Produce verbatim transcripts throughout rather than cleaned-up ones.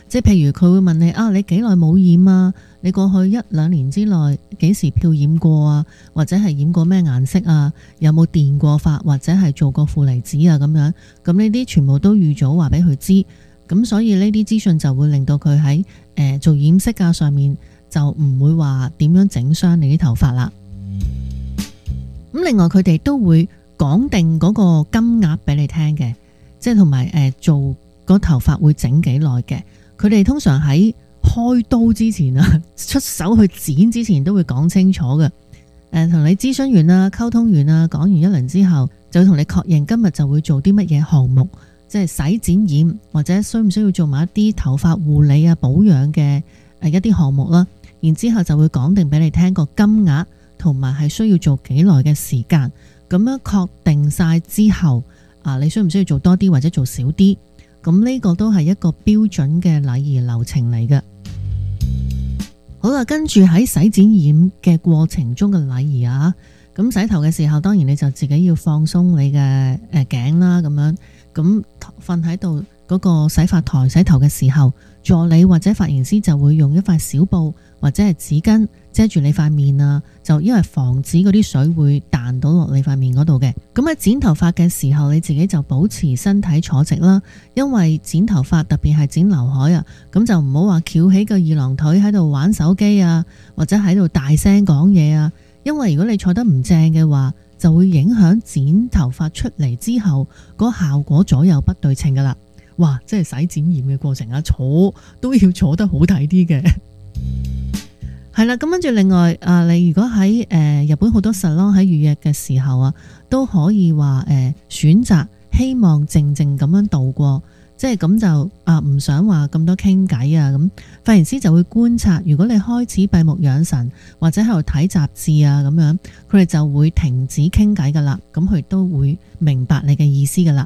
即係譬如佢會問你啊，你幾耐冇染啊？你過去一兩年之內幾時漂染過啊？或者係染過咩顏色啊？有冇電過髮或者係做過負離子啊？咁樣咁呢啲全部都預早話俾佢知，咁所以呢啲資訊就會令到佢喺誒做染色啊上面就唔會話點樣整傷你啲頭髮啦。咁另外佢哋都會講定嗰個金額俾你聽嘅，即係同埋誒做個頭髮會整幾耐嘅。佢哋通常喺開刀之前啊，出手去剪之前都會講清楚嘅。誒、呃，同你諮詢完啊、溝通完啊、講完一輪之後，就會同你確認今日就會做啲乜嘢項目，即係洗、剪、染，或者需唔需要做埋一啲頭髮護理啊、保養嘅誒一啲項目啦。然之後就會講定俾你聽個金額，同埋係需要做幾耐嘅時間。咁樣確定晒之後，啊，你需唔需要做多啲或者做少啲？咁呢個都係一個標準嘅禮儀流程嚟嘅。好啦，跟住喺洗剪染嘅過程中嘅禮儀啊，咁洗頭嘅時候，當然你就自己要放鬆你嘅誒頸啦，咁樣咁瞓喺度嗰個洗髮台洗頭嘅時候，助理或者髮型師就會用一塊小布或者係紙巾遮住你塊面啊，就因為防止嗰啲水會彈到落你塊面嗰度嘅。咁喺剪頭髮嘅時候，你自己就保持身體坐直啦，因為剪頭髮特別係剪劉海啊，咁就唔好話翹起個二郎腿喺度玩手機啊，或者喺度大聲講嘢啊，因為如果你坐得唔正嘅話，就會影響剪頭髮出嚟之後嗰個效果左右不對稱噶啦。哇，即係洗剪染嘅過程啊，坐都要坐得好睇啲嘅。係啦，咁跟住另外啊，你如果喺誒、呃、日本好多 salon 喺預約嘅時候啊，都可以話誒、呃、選擇希望靜靜咁樣度過，即係咁就啊唔想話咁多傾偈啊，咁髮型師就會觀察，如果你開始閉目養神或者喺度睇雜誌啊咁樣，佢哋就會停止傾偈噶啦，咁佢都會明白你嘅意思噶啦。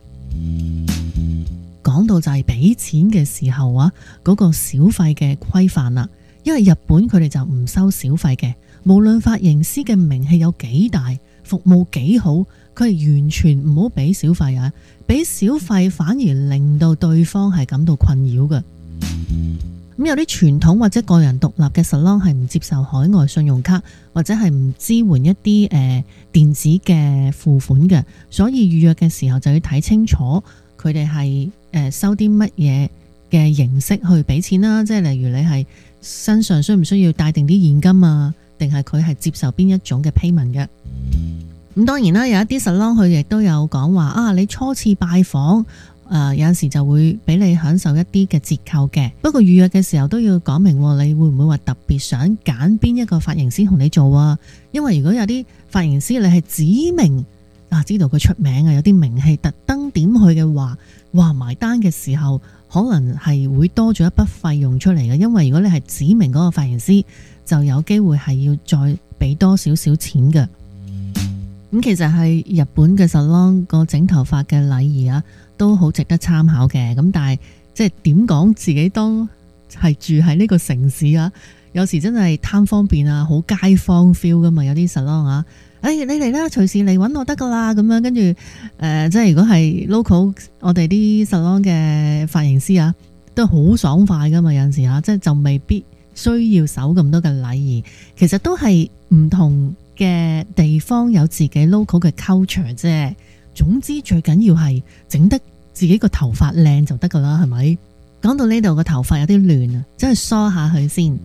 講到就係俾錢嘅時候啊，嗰、那個小費嘅規範啦。因為日本佢哋就唔收小費嘅，無論髮型師嘅名氣有幾大，服務幾好，佢係完全唔好俾小費啊！俾小費反而令到對方係感到困擾嘅。咁有啲傳統或者個人獨立嘅 salon 係唔接受海外信用卡，或者係唔支援一啲誒、呃、電子嘅付款嘅，所以預約嘅時候就要睇清楚佢哋係誒收啲乜嘢嘅形式去俾錢啦，即係例如你係身上需唔需要帶定啲現金啊？定係佢係接受邊一種嘅 payment 嘅？咁當然啦，有一啲 salon 佢亦都有講話啊，你初次拜訪，誒、呃、有陣時就會俾你享受一啲嘅折扣嘅。不過預約嘅時候都要講明，你會唔會話特別想揀邊一個髮型師同你做啊？因為如果有啲髮型師你係指明啊，知道佢出名啊，有啲名氣，特登點去嘅話，哇埋單嘅時候，可能係會多咗一筆費用出嚟嘅，因為如果你係指明嗰個髮型師，就有機會係要再俾多少少錢嘅。咁其實係日本嘅 salon 個整頭髮嘅禮儀啊，都好值得參考嘅。咁但係即係點講自己當係住喺呢個城市啊，有時真係貪方便啊，好街坊 feel 噶嘛，有啲 salon 啊。誒、哎，你嚟啦，隨時嚟揾我得噶啦，咁樣跟住誒，即係如果係 local，我哋啲 salon 嘅髮型師啊，都好爽快噶嘛，有陣時嚇，即係就未必需要守咁多嘅禮儀。其實都係唔同嘅地方有自己 local 嘅 culture 啫。總之最緊要係整得自己個頭髮靚就得噶啦，係咪？講到呢度個頭髮有啲亂啊，真係梳下佢先。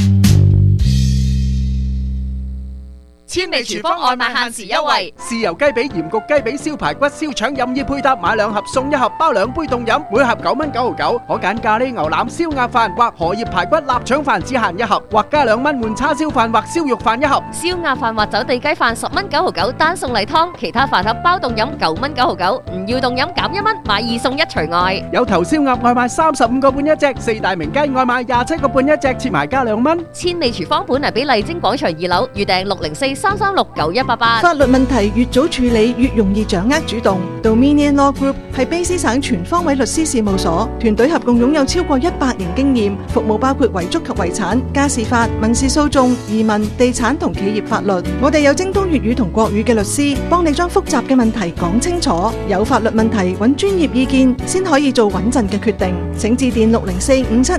千味廚房外賣限時優惠， 豉油雞髀、鹽焗雞髀、燒排骨、燒腸任意配搭，買兩盒送一盒，包兩杯凍飲，每盒九蚊九毫九。可揀咖喱牛腩、燒鴨飯或荷葉排骨、臘腸飯只限一盒，或加兩蚊換叉燒飯或燒肉飯一盒。 燒鴨飯或走地雞飯十蚊九毫九，單送例湯，其他飯盒包凍飲九蚊九毫九，唔要凍飲減一蚊，買二送一除外。 有頭燒鴨外賣三十五個半一隻，四大名雞外賣廿七個半一隻，切埋加兩蚊。 千味廚房本嚟俾麗晶廣場二樓，預訂六零四三三六九一八八。 法律問題越早處理越容易掌握主動。Dominion Law Group 係卑詩省全方位律師事務所，團隊合共擁有超過一百年經驗，服務包括遺囑及遺產、家事法、民事訴訟、移民、地產同企業法律。我哋有精通粵語同國語嘅律師，幫你將複雜嘅問題講清楚。有法律問題揾專業意見先可以做穩陣嘅決定。請致電六零四五七